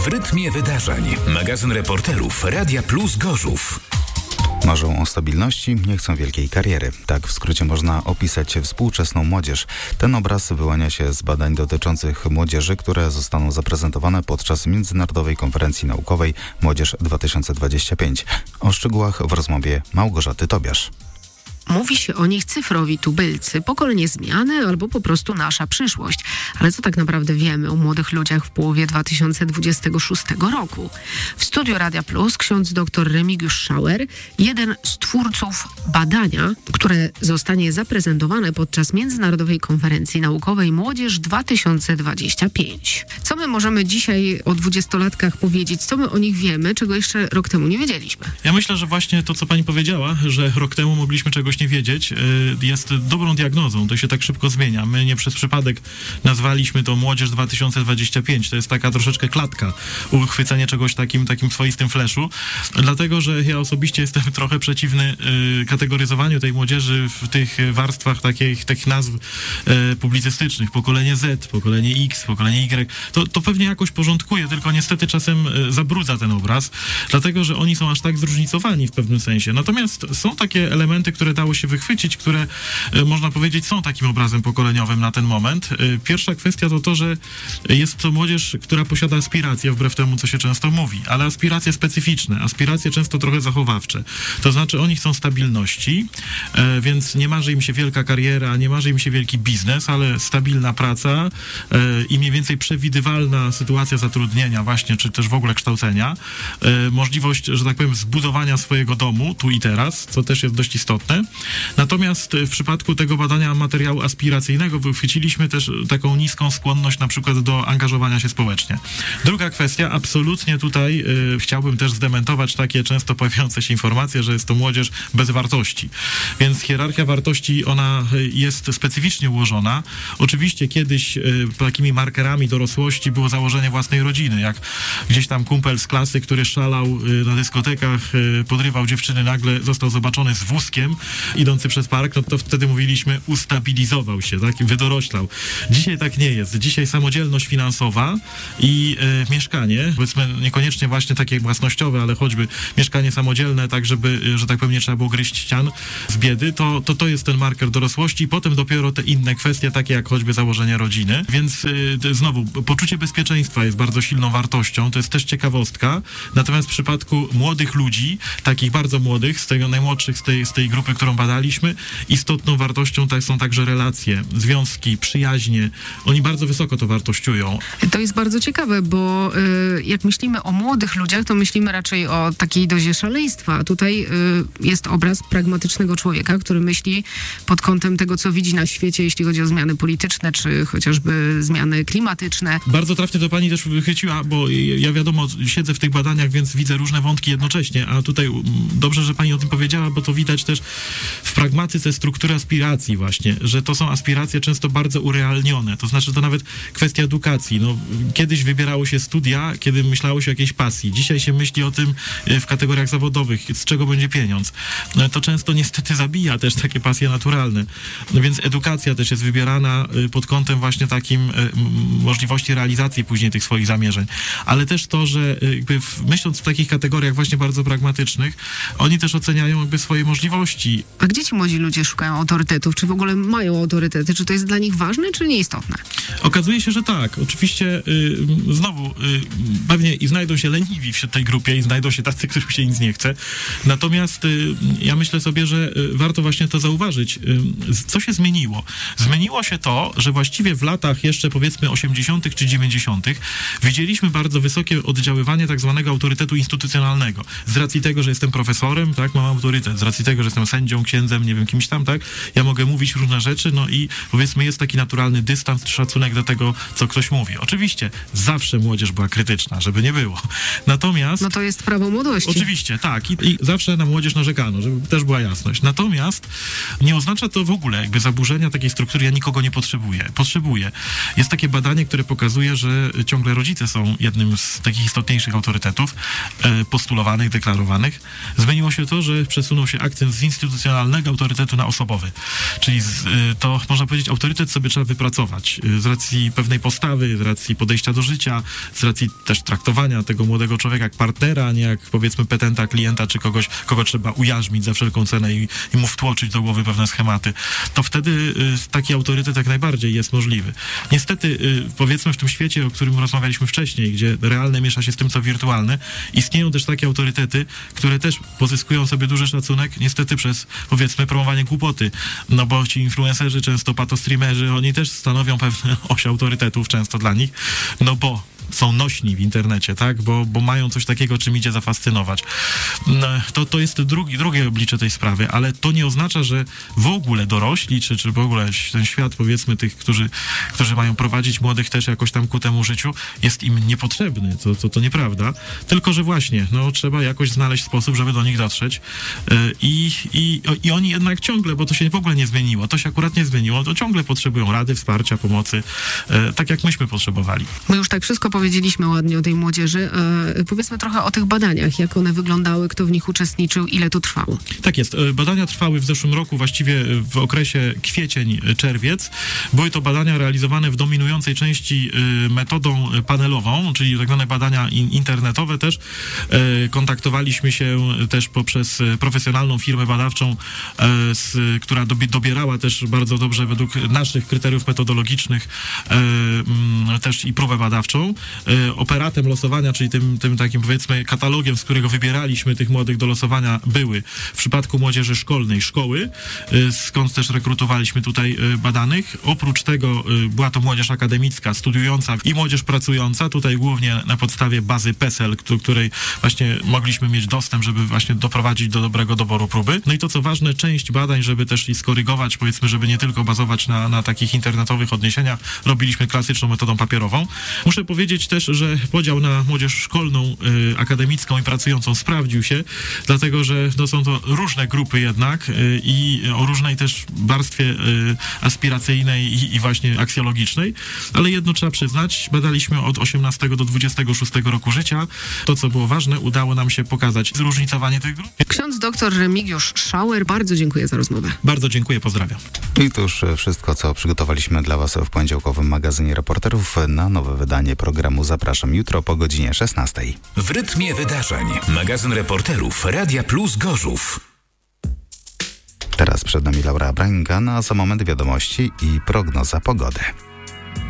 W rytmie wydarzeń. Magazyn reporterów Radia Plus Gorzów. Marzą o stabilności, nie chcą wielkiej kariery. Tak w skrócie można opisać współczesną młodzież. Ten obraz wyłania się z badań dotyczących młodzieży, które zostaną zaprezentowane podczas Międzynarodowej Konferencji Naukowej Młodzież 2025. O szczegółach w rozmowie Małgorzaty Tobiasz. Mówi się o nich cyfrowi tubylcy, pokolenie zmiany albo po prostu nasza przyszłość. Ale co tak naprawdę wiemy o młodych ludziach w połowie 2026 roku? W studiu Radia Plus ksiądz dr Remigiusz Schauer, jeden z twórców badania, które zostanie zaprezentowane podczas Międzynarodowej Konferencji Naukowej Młodzież 2025. Co my możemy dzisiaj o 20-latkach powiedzieć? Co my o nich wiemy, czego jeszcze rok temu nie wiedzieliśmy? Ja myślę, że właśnie to, co pani powiedziała, że rok temu mogliśmy czegoś nie wiedzieć, jest dobrą diagnozą. To się tak szybko zmienia. My nie przez przypadek nazwaliśmy to Młodzież 2025. To jest taka troszeczkę klatka, uchwycenie czegoś takim swoistym fleszu. Dlatego, że ja osobiście jestem trochę przeciwny kategoryzowaniu tej młodzieży w tych warstwach takich nazw publicystycznych. Pokolenie Z, pokolenie X, pokolenie Y. To pewnie jakoś porządkuje, tylko niestety czasem zabrudza ten obraz, dlatego, że oni są aż tak zróżnicowani w pewnym sensie. Natomiast są takie elementy, które dało się wychwycić, które można powiedzieć są takim obrazem pokoleniowym na ten moment. Pierwsza kwestia to, że jest to młodzież, która posiada aspiracje, wbrew temu, co się często mówi, ale aspiracje specyficzne, aspiracje często trochę zachowawcze. To znaczy oni chcą stabilności, więc nie marzy im się wielka kariera, nie marzy im się wielki biznes, ale stabilna praca i mniej więcej przewidywalna sytuacja zatrudnienia właśnie, czy też w ogóle kształcenia. Możliwość, że tak powiem, zbudowania swojego domu tu i teraz, co też jest dość istotne. Natomiast w przypadku tego badania materiału aspiracyjnego wychwyciliśmy też taką niską skłonność na przykład do angażowania się społecznie. Druga kwestia, absolutnie tutaj chciałbym też zdementować takie często pojawiające się informacje, że jest to młodzież bez wartości. Więc hierarchia wartości, ona jest specyficznie ułożona. Oczywiście kiedyś takimi markerami dorosłości było założenie własnej rodziny, jak gdzieś tam kumpel z klasy, który szalał na dyskotekach, podrywał dziewczyny, nagle został zobaczony z wózkiem idący przez park, no to wtedy mówiliśmy ustabilizował się, tak, i wydoroślał. Dzisiaj tak nie jest. Dzisiaj samodzielność finansowa i mieszkanie, powiedzmy niekoniecznie właśnie takie własnościowe, ale choćby mieszkanie samodzielne, tak żeby, że tak powiem, nie trzeba było gryźć ścian z biedy, to jest ten marker dorosłości i potem dopiero te inne kwestie, takie jak choćby założenie rodziny. Więc znowu, poczucie bezpieczeństwa jest bardzo silną wartością, to jest też ciekawostka. Natomiast w przypadku młodych ludzi, takich bardzo młodych, z tego najmłodszych z tej grupy, którą badaliśmy, istotną wartością są także relacje, związki, przyjaźnie. Oni bardzo wysoko to wartościują. To jest bardzo ciekawe, bo jak myślimy o młodych ludziach, to myślimy raczej o takiej dozie szaleństwa. Tutaj jest obraz pragmatycznego człowieka, który myśli pod kątem tego, co widzi na świecie, jeśli chodzi o zmiany polityczne, czy chociażby zmiany klimatyczne. Bardzo trafnie to pani też wychwyciła, bo ja wiadomo, siedzę w tych badaniach, więc widzę różne wątki jednocześnie, a tutaj dobrze, że pani o tym powiedziała, bo to widać też w pragmatyce struktury aspiracji właśnie, że to są aspiracje często bardzo urealnione. To znaczy to nawet kwestia edukacji. No, kiedyś wybierało się studia, kiedy myślało się o jakiejś pasji. Dzisiaj się myśli o tym w kategoriach zawodowych, z czego będzie pieniądz. No, to często niestety zabija też takie pasje naturalne. No, więc edukacja też jest wybierana pod kątem właśnie takim możliwości realizacji później tych swoich zamierzeń. Ale też to, że jakby myśląc w takich kategoriach właśnie bardzo pragmatycznych, oni też oceniają jakby swoje możliwości. A gdzie ci młodzi ludzie szukają autorytetów? Czy w ogóle mają autorytety? Czy to jest dla nich ważne, czy nieistotne? Okazuje się, że tak. Oczywiście znowu pewnie i znajdą się leniwi w tej grupie i znajdą się tacy, którym się nic nie chce. Natomiast ja myślę sobie, że warto właśnie to zauważyć. Co się zmieniło? Zmieniło się to, że właściwie w latach jeszcze powiedzmy 80. czy 90. widzieliśmy bardzo wysokie oddziaływanie tak zwanego autorytetu instytucjonalnego. Z racji tego, że jestem profesorem, tak, mam autorytet. Z racji tego, że jestem sędzią, księdzem, nie wiem, kimś tam, tak, ja mogę mówić różne rzeczy, no i powiedzmy jest taki naturalny dystans czy szacunek do tego, co ktoś mówi. Oczywiście zawsze młodzież była krytyczna, żeby nie było. Natomiast... No to jest prawo młodości. Oczywiście, tak. I zawsze na młodzież narzekano, żeby też była jasność. Natomiast nie oznacza to w ogóle jakby zaburzenia takiej struktury, ja nikogo nie potrzebuję. Jest takie badanie, które pokazuje, pokazuje, że ciągle rodzice są jednym z takich istotniejszych autorytetów postulowanych, deklarowanych. Zmieniło się to, że przesunął się akcent z instytucjonalnego autorytetu na osobowy. Czyli to, można powiedzieć, autorytet sobie trzeba wypracować z racji pewnej postawy, z racji podejścia do życia, z racji też traktowania tego młodego człowieka jak partnera, nie jak, powiedzmy, petenta, klienta, czy kogoś, kogo trzeba ujarzmić za wszelką cenę i mu wtłoczyć do głowy pewne schematy. To wtedy taki autorytet jak najbardziej jest możliwy. Niestety, powiedzmy, w tym świecie, o którym rozmawialiśmy wcześniej, gdzie realne miesza się z tym, co wirtualne, istnieją też takie autorytety, które też pozyskują sobie duży szacunek, niestety przez, powiedzmy, promowanie głupoty. No bo ci influencerzy, często patostreamerzy, oni też stanowią pewne oś autorytetów często dla nich, no bo są nośni w internecie, tak? Bo mają coś takiego, czym idzie zafascynować. To jest drugie oblicze tej sprawy, ale to nie oznacza, że w ogóle dorośli, czy w ogóle ten świat, powiedzmy, tych, którzy mają prowadzić młodych też jakoś tam ku temu życiu, jest im niepotrzebny. To nieprawda. Tylko, że właśnie, trzeba jakoś znaleźć sposób, żeby do nich dotrzeć. I oni jednak ciągle, bo to się w ogóle nie zmieniło, to się akurat nie zmieniło, to ciągle potrzebują rady, wsparcia, pomocy, tak jak myśmy potrzebowali. My już tak wszystko powiedzieliśmy ładnie o tej młodzieży. Powiedzmy trochę o tych badaniach, jak one wyglądały, kto w nich uczestniczył, ile to trwało. Tak jest. Badania trwały w zeszłym roku, właściwie w okresie kwiecień-czerwiec. Były to badania realizowane w dominującej części metodą panelową, czyli tak zwane badania internetowe też. Kontaktowaliśmy się też poprzez profesjonalną firmę badawczą, która dobierała też bardzo dobrze według naszych kryteriów metodologicznych też i próbę badawczą. Operatem losowania, czyli tym takim, powiedzmy, katalogiem, z którego wybieraliśmy tych młodych do losowania, były w przypadku młodzieży szkolnej szkoły, skąd też rekrutowaliśmy tutaj badanych. Oprócz tego była to młodzież akademicka, studiująca i młodzież pracująca, tutaj głównie na podstawie bazy PESEL, do której właśnie mogliśmy mieć dostęp, żeby właśnie doprowadzić do dobrego doboru próby. No i to, co ważne, część badań, żeby też i skorygować, powiedzmy, żeby nie tylko bazować na takich internetowych odniesieniach, robiliśmy klasyczną metodą papierową. Muszę powiedzieć też, że podział na młodzież szkolną, akademicką i pracującą sprawdził się, dlatego że są to różne grupy jednak i o różnej też warstwie aspiracyjnej i właśnie aksjologicznej, ale jedno trzeba przyznać, badaliśmy od 18 do 26 roku życia. To, co było ważne, udało nam się pokazać zróżnicowanie tych grup. Ksiądz doktor Remigiusz Schauer, bardzo dziękuję za rozmowę. Bardzo dziękuję, pozdrawiam. I to już wszystko, co przygotowaliśmy dla Was w poniedziałkowym magazynie Reporterów. Na nowe wydanie programu zapraszam jutro po godzinie 16. W rytmie wydarzeń. Magazyn Reporterów Radia Plus Gorzów. Teraz przed nami Laura Brańka, a za moment wiadomości i prognoza pogody.